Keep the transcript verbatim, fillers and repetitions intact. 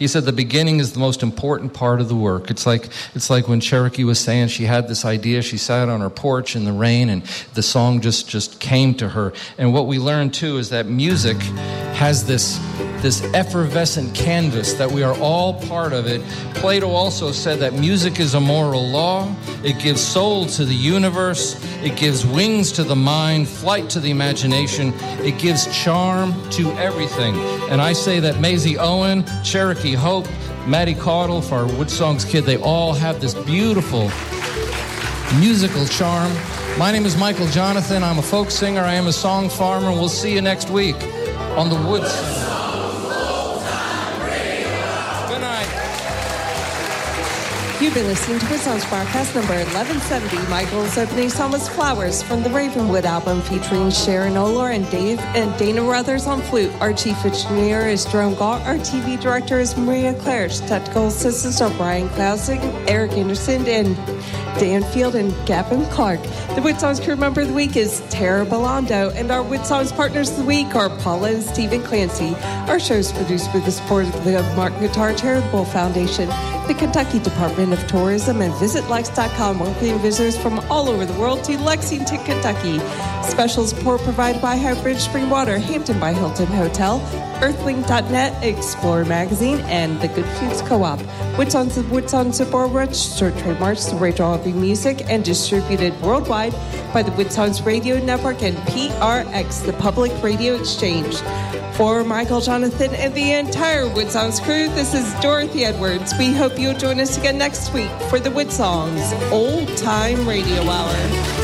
he said the beginning is the most important part of the work. It's like it's like when Cherokee was saying she had this idea, she sat on her porch in the rain, and the song just, just came to her. And what we learned, too, is that music has this this effervescent canvas, that we are all part of it. Plato also said that music is a moral law. It gives soul to the universe. It gives wings to the mind, flight to the imagination. It gives charm to everything. And I say that Maisie Owen, Cherokee Hope, Maddie Caudle, for our Wood Songs Kid, they all have this beautiful musical charm. My name is Michael Jonathan. I'm a folk singer. I am a song farmer. We'll see you next week on the Woods. You've been listening to Wood Songs broadcast number eleven seventy. Michael's opening song was Flowers from the Ravenwood album, featuring Sharon Oler and Dave and Dana Ruthers on flute. Our chief engineer is Jerome Galt. Our T V director is Maria Claridge. Technical assistants are Brian Klausing, Eric Anderson, and Dan Field and Gavin Clark. The Wood Songs crew member of the week is Tara Belando, and our Wood Songs partners of the week are Paula and Stephen Clancy. Our show is produced with the support of the Martin Guitar Charitable Foundation, the Kentucky Department of Tourism, and Visit Lex dot com, welcoming visitors from all over the world to Lexington, Kentucky. Special support provided by Highbridge Spring Water, Hampton by Hilton Hotel, Earthlink dot net, Explorer Magazine, and the Good Foods Co-op. Wood Songs and Wood Songs are registered trademarks to Ray Jarvie Music and distributed worldwide by the Wood Songs Radio Network and P R X, the Public Radio Exchange. For Michael Jonathan and the entire Wood Songs crew, this is Dorothy Edwards. We hope you'll join us again next week for the Wood Songs Old Time Radio Hour.